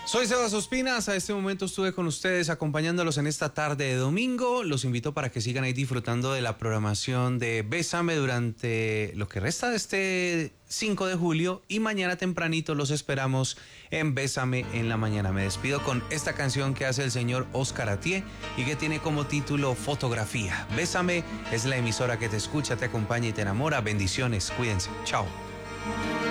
Soy Sebas Ospinas, a este momento estuve con ustedes acompañándolos en esta tarde de domingo. Los invito para que sigan ahí disfrutando de la programación de Bésame durante lo que resta de este 5 de julio y mañana tempranito los esperamos en Bésame en la mañana. Me despido con esta canción que hace el señor Oscar Atié y que tiene como título Fotografía. Bésame es la emisora que te escucha, te acompaña y te enamora. Bendiciones, cuídense, chao.